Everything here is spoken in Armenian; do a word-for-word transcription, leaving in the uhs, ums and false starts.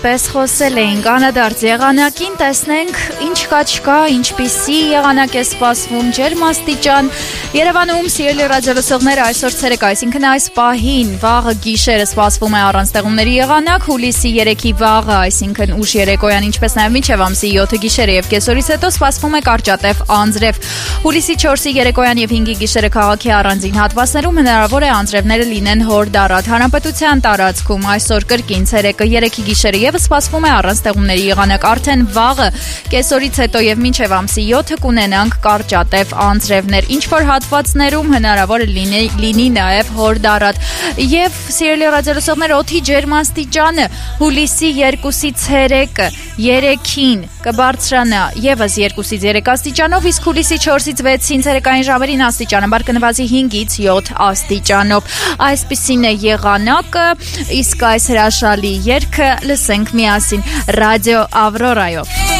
ինչպես խոսել էինք, անդրադարձ եղանակին, տեսնենք ինչ կա չկա, ինչպիսի եղանակ է սպասվում, ջերմաստիճան Երևանում, սիրելի ռադիոլսողներ, այսօր ցերեկ, այսինքն այս պահին վաղը գիշերը սպասվում է առանց տեղումների եղանակ, հուլիսի երեքի վաղը, այսինքն ուշ երեկոյան, ինչպես նաև մինչև ամսի յոթը գիշերը եւ կեսօրից հետո սպասվում է կարճատև անձրև։ Հուլիսի չորսի երեկոյան եւ հինգի գիշերը քաղաքի առանձին հատվածներում հնարավոր է անձրևները լինեն հորդառատ։ Հանրապետության տարածքում այսօր կրկին ցերեկը երեքի գիշերը եւս սպասվում է առանց տեղումների եղանակ, արդեն վաղը կեսօրից հետո եւ մինչեւ ամսի յոթը կունենանք կարճատև անձրևներ, ինչ որ հատվածներում հնարավոր է լինի, լինի նաեւ հորդառատ։ Եվ սիրելի ռադիոլսողներ, օդի ջերմաստիճանը հուլիսի երկուսի ցերեկը երեքին կբարձրանա եւս երկուսից երեք աստիճանով, իսկ հուլիսի չորսից վեցին ցերեկային ժամերին աստիճանաբար կնվազի հինգից յոթ աստիճանով։ Այսպիսին է եղանակը, իսկ այս հրաշալի երգը լսենք միասին Ռադիո Ավրորայով։